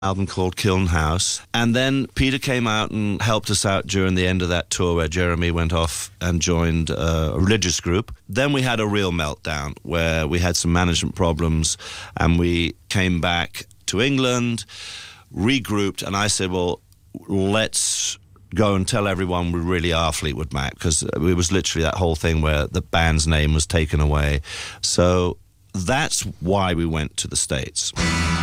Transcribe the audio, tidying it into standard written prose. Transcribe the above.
album called Kiln House. And then Peter came out and helped us out during the end of that tour where Jeremy went off and joined a religious group. Then we had a real meltdown where we had some management problems and we came back to England, regrouped, and I said, well, let's go and tell everyone we really are Fleetwood Mac, because it was literally that whole thing where the band's name was taken away. So that's why we went to the States.